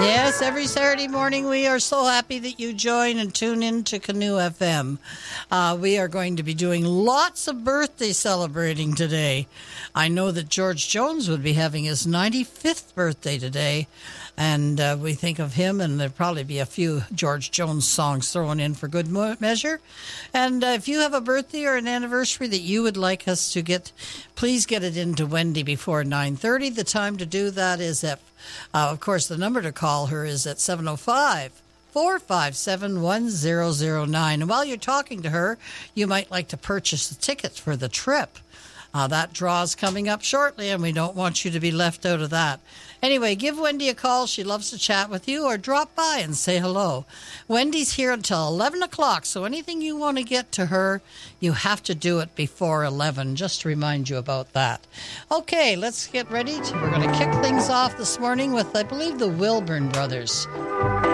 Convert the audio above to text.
Yes, every Saturday morning we are so happy that you join and tune in to Canoe FM. We are going to be doing lots of birthday celebrating today. I know that George Jones would be having his 95th birthday today, and we think of him, and there'll probably be a few George Jones songs thrown in for good measure. And if you have a birthday or an anniversary that you would like us to get, please get it into Wendy before 9:30. The time to do that is at of course, the number to call her is at 705-457-1009. And while you're talking to her, you might like to purchase the tickets for the trip. That draw's coming up shortly, and we don't want you to be left out of that. Anyway, give Wendy a call. She loves to chat with you, or drop by and say hello. Wendy's here until 11 o'clock, so anything you want to get to her, you have to do it before 11, just to remind you about that. Okay, let's get ready. We're going to kick things off this morning with, I believe, the Wilburn Brothers.